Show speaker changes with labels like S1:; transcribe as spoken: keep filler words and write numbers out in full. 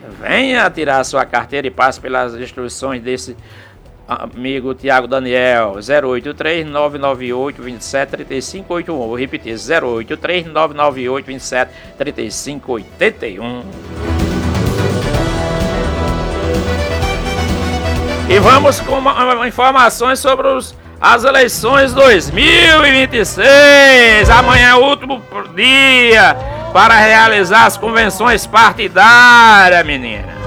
S1: venha tirar sua carteira e passe pelas instruções desse amigo Tiago Daniel. Zero oito três, nove nove oito, dois sete, três cinco oito um. Vou repetir, zero oito três, nove nove oito, dois sete, três cinco oito um. E vamos com uma, uma, informações sobre os, as eleições dois mil e vinte e seis. Amanhã é o último dia para realizar as convenções partidárias, menina.